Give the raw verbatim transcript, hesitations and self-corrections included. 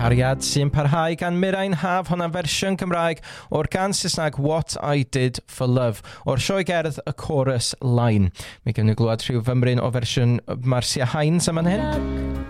Cariad sy'n parhau gan Mirain Haf, hwnna'n fersiwn Cymraeg o'r gan Saesneg What I Did for Love, o'r sioe gerdd Y Chorus Line. Mi gen i glwad rhyw fymryn o fersiwn Marcia Hines yma'n hyn.